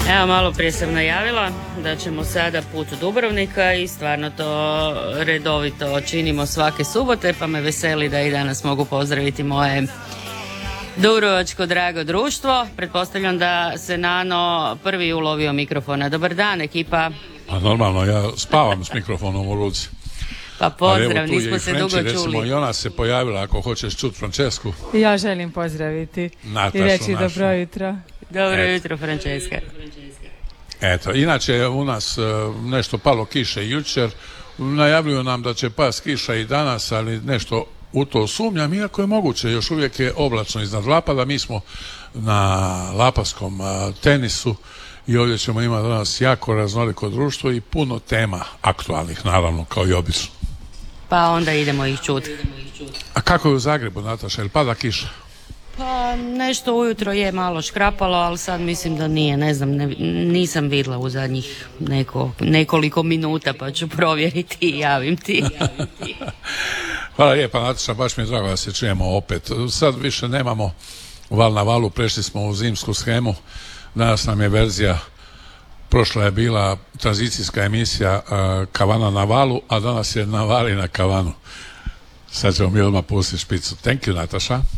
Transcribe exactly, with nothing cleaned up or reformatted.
Evo, malo prije sam najavila da ćemo sada put u Dubrovnika i stvarno to redovito činimo svake subote, pa me veseli da i danas mogu pozdraviti moje dubrovačko drago društvo. Pretpostavljam da se Nano prvi ulovio mikrofona. Dobar dan, ekipa. Pa normalno, ja spavam s mikrofonom u ruci. Pa pozdrav, nismo se dugo čuli. Recimo, i ona se pojavila, ako hoćeš čuti Francesku. Ja želim pozdraviti Natašu, i reći našu. dobro jutro. Dobro jutro, Franceska. Eto, inače je u nas uh, nešto palo kiše jučer. Najavljuju nam da će pas kiša i danas, ali nešto u to sumnjam, iako je moguće, još uvijek je oblačno iznad Lapada. Mi smo na lapaskom uh, tenisu i ovdje ćemo imati danas jako raznoliko društvo i puno tema aktualnih, naravno, kao i obično. Pa onda idemo ih čuti. A kako je u Zagrebu, Nataša, ili pada kiša? Pa nešto ujutro je malo škrapalo, ali sad mislim da nije, ne znam, ne, nisam vidjela u zadnjih neko, nekoliko minuta, pa ću provjeriti i javim ti. Javim ti. Hvala lijepa, Nataša, baš mi je drago da se čujemo opet. Sad više nemamo val na valu, prešli smo u zimsku shemu. Danas nam je verzija, prošla je bila tranzicijska emisija uh, Kavana na valu, a danas je na vali na kavanu. Sad ćemo mi odmah pustiti špicu. Thank you, Nataša.